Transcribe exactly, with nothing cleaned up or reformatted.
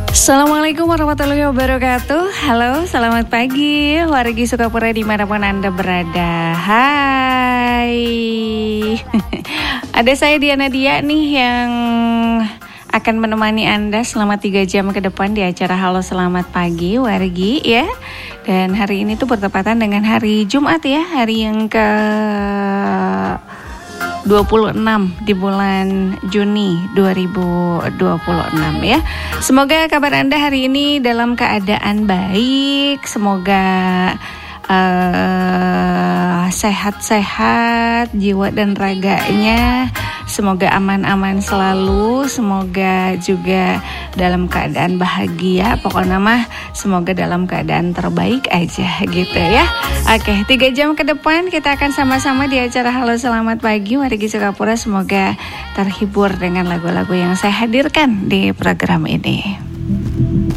Assalamualaikum warahmatullahi wabarakatuh. Halo, selamat pagi wargi Sukapura dimanapun Anda berada. Hai. Ada saya Diana Dia nih yang akan menemani Anda selama tiga jam ke depan di acara Halo Selamat Pagi wargi ya. Dan hari ini tuh bertepatan dengan hari Jumat ya, hari yang ke dua puluh enam di bulan Juni dua ribu dua puluh enam ya. Semoga kabar Anda hari ini dalam keadaan baik. Semoga uh, sehat-sehat jiwa dan raganya. Semoga aman-aman selalu. Semoga juga dalam keadaan bahagia. Pokoknya mah semoga dalam keadaan terbaik aja gitu ya. Oke, tiga jam ke depan kita akan sama-sama di acara Halo Selamat Pagi wargi Sukapura. Semoga terhibur dengan lagu-lagu yang saya hadirkan di program ini.